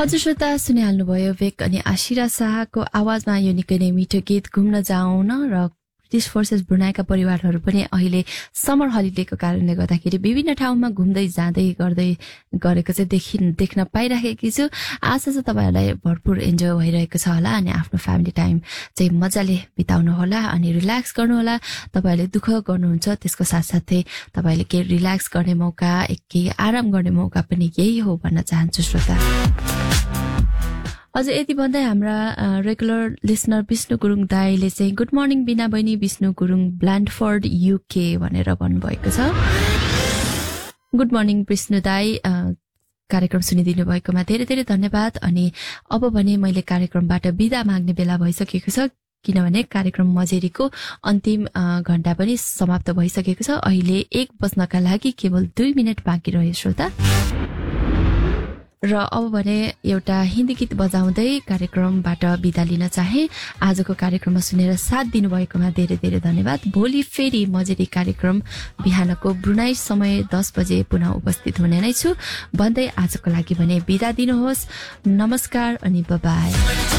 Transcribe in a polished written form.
हजुर श्रोता सुनिहाल्नुभयो वेक अनि आशिरा शाहको आवाजमा यो निकै नै मिठो गीत घुम्न जाउँ न र ब्रिटिश फोर्सेस ब्रुनाईका परिवारहरू पनि अहिले समर हलिडेको कारणले गर्दाखेरि विभिन्न ठाउँमा घुम्दै जाँदै गर्दै गरेको चाहिँ देख्न पाइराखेकी छु। आशा छ तपाईहरुलाई भरपूर इन्जोय भइरहेको छ होला अनि आफ्नो फ्यामिली टाइम चाहिँ मजाले बिताउनु होला अनि रिल्याक्स गर्नु होला। तपाईहरुले दुःख गर्नुहुन्छ त्यसको साथसाथै तपाईले के रिल्याक्स गर्ने मौका केही आराम गर्ने मौका पनि यही हो भन्न चाहन्छु श्रोता। अझ यति भन्दै हाम्रा रेगुलर लिसनर विष्णु गुरुङ दाइले चाहिँ गुड मर्निङ बिना बहिनी विष्णु गुरुङ ब्ल्यान्डफोर्ड युके भनेर भन्नुभएको छ। गुड मर्निङ विष्णु दाइ, कार्यक्रम सुनिदिनु भएकोमा धेरै धेरै धन्यवाद। अनि अब भने मैले कार्यक्रमबाट बिदा माग्ने बेला भइसकेको छ किनभने कार्यक्रम मजेरीको अन्तिम घण्टा पनि समाप्त भइसकेको छ। अहिले 1 बज्नका लागि केवल 2 मिनेट बाँकी रह्यो श्रोता। र अब भने एउटा हिन्दी गीत बजाउँदै कार्यक्रमबाट बिदा लिन चाहे। आजको कार्यक्रममा सुनेर साथ दिनुभएकोमा धेरै धेरै धन्यवाद। भोलि फेरि मजेरी कार्यक्रम बिहानको ब्रुनाई समय 10 बजे पुनः उपस्थित हुने नै छु भन्दै आजको लागि भने बिदा दिनुहोस्। नमस्कार अनि बाइ बाइ।